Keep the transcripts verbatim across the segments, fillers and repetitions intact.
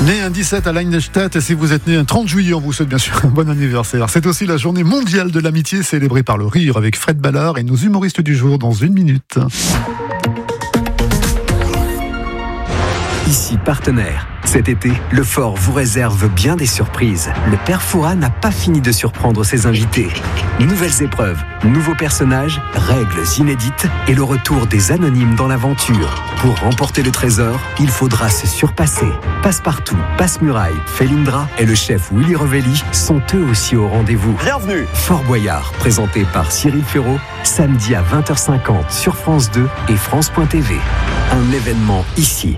Né un dix-sept à Leinstadt, et si vous êtes né un trente juillet, on vous souhaite bien sûr un bon anniversaire. C'est aussi la journée mondiale de l'amitié célébrée par le rire avec Fred Ballard et nos humoristes du jour dans une minute. Ici partenaire. Cet été, le Fort vous réserve bien des surprises. Le Père Fouras n'a pas fini de surprendre ses invités. Nouvelles épreuves, nouveaux personnages, règles inédites et le retour des anonymes dans l'aventure. Pour remporter le trésor, il faudra se surpasser. Passepartout, Passe-Muraille, Felindra et le chef Willy Revelli sont eux aussi au rendez-vous. Bienvenue. Fort Boyard, présenté par Cyril Ferraud, samedi à vingt heures cinquante sur France deux et France point T V. Un événement ici.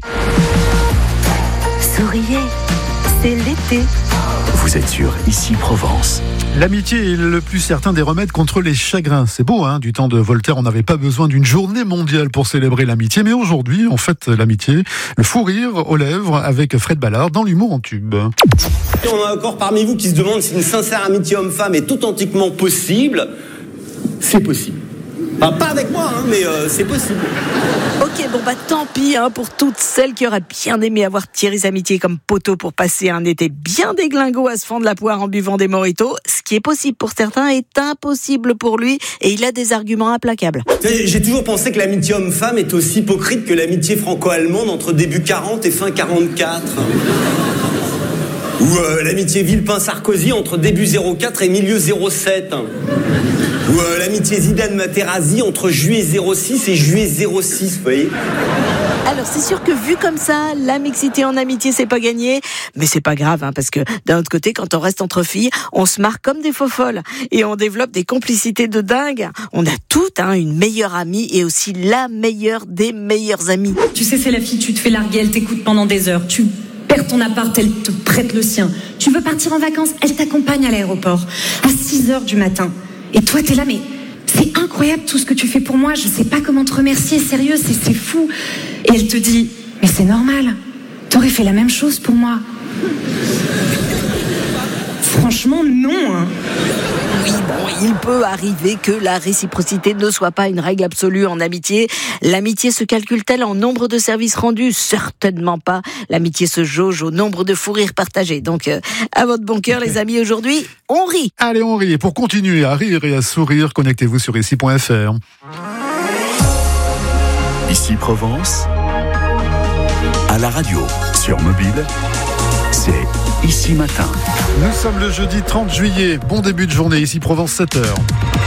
Souriez, c'est l'été. Vous êtes sur Ici Provence. L'amitié est le plus certain des remèdes contre les chagrins. C'est beau, hein. Du temps de Voltaire, on n'avait pas besoin d'une journée mondiale pour célébrer l'amitié. Mais aujourd'hui, on fête l'amitié, le fou rire aux lèvres avec Fred Ballard dans l'humour en tube. Et on a encore parmi vous qui se demandent si une sincère amitié homme-femme est authentiquement possible. C'est possible. Enfin, pas avec moi, hein, mais euh, c'est possible. Ok, bon bah tant pis hein, pour toutes celles qui auraient bien aimé avoir Thierry's amitié comme poteau pour passer un été bien déglingo à se fendre la poire en buvant des mojitos. Ce qui est possible pour certains est impossible pour lui et il a des arguments implacables. J'ai toujours pensé que l'amitié homme-femme est aussi hypocrite que l'amitié franco-allemande entre début quarante et fin quarante-quatre. Ou euh, l'amitié Villepin-Sarkozy entre début zéro quatre et milieu zéro sept. Ou euh, l'amitié Zidane-Materazzi entre juillet zéro six et juillet zéro six, vous voyez. Alors c'est sûr que vu comme ça, la mixité en amitié c'est pas gagné, mais c'est pas grave hein, parce que d'un autre côté, quand on reste entre filles, on se marre comme des faux folles et on développe des complicités de dingue. On a toutes hein, une meilleure amie et aussi la meilleure des meilleures amies. Tu sais, c'est la fille, tu te fais larguer, elle t'écoute pendant des heures, tu perds ton appart, elle te prête le sien. Tu veux partir en vacances, elle t'accompagne à l'aéroport à six heures du matin. Et toi, t'es là, mais c'est incroyable tout ce que tu fais pour moi. Je sais pas comment te remercier, sérieux, c'est, c'est fou. Et elle te dit, mais c'est normal. T'aurais fait la même chose pour moi. Franchement, non. Hein. Oui, bon, il peut arriver que la réciprocité ne soit pas une règle absolue en amitié. L'amitié se calcule-t-elle en nombre de services rendus ? Certainement pas. L'amitié se jauge au nombre de fous rires partagés. Donc, euh, à votre bon cœur, les amis, aujourd'hui, on rit. Allez, on rit. Et pour continuer à rire et à sourire, connectez-vous sur ici point f r. Ici Provence, à la radio, sur mobile, c'est Ici Matin. Nous sommes le jeudi trente juillet. Bon début de journée, ici Provence, sept heures.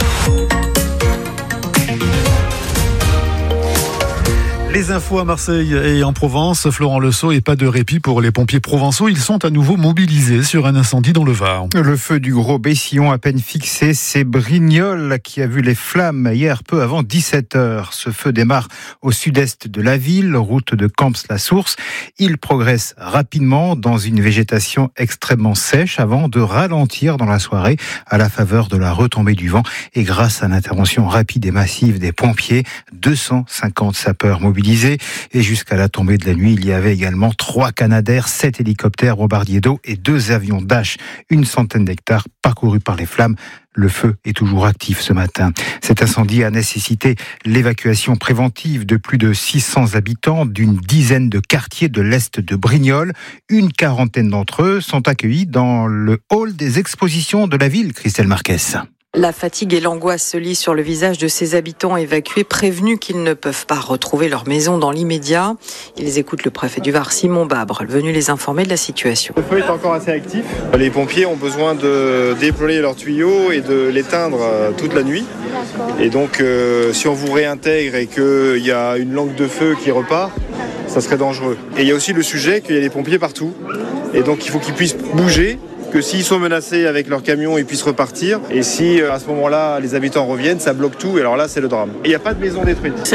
Les infos à Marseille et en Provence, Florent Lesault, et pas de répit pour les pompiers provençaux. Ils sont à nouveau mobilisés sur un incendie dans le Var. Le feu du Gros Bessillon à peine fixé, c'est Brignoles qui a vu les flammes hier peu avant dix-sept heures. Ce feu démarre au sud-est de la ville, route de Camps-la-Source. Il progresse rapidement dans une végétation extrêmement sèche avant de ralentir dans la soirée à la faveur de la retombée du vent et grâce à l'intervention rapide et massive des pompiers, deux cent cinquante sapeurs mobilisés. Et jusqu'à la tombée de la nuit, il y avait également trois Canadair, sept hélicoptères bombardiers d'eau et deux avions Dash. Une centaine d'hectares parcourus par les flammes. Le feu est toujours actif ce matin. Cet incendie a nécessité l'évacuation préventive de plus de six cents habitants d'une dizaine de quartiers de l'est de Brignoles. Une quarantaine d'entre eux sont accueillis dans le hall des expositions de la ville, Christelle Marquez. La fatigue et l'angoisse se lisent sur le visage de ces habitants évacués, prévenus qu'ils ne peuvent pas retrouver leur maison dans l'immédiat. Ils écoutent le préfet du Var, Simon Babre, venu les informer de la situation. Le feu est encore assez actif. Les pompiers ont besoin de déployer leurs tuyaux et de l'éteindre toute la nuit. Et donc, euh, si on vous réintègre et qu'il y a une langue de feu qui repart, ça serait dangereux. Et il y a aussi le sujet qu'il y a des pompiers partout. Et donc, il faut qu'ils puissent bouger, que s'ils sont menacés avec leur camion, ils puissent repartir. Et si à ce moment-là, les habitants reviennent, ça bloque tout. Et alors là, c'est le drame. Il n'y a pas de maison détruite.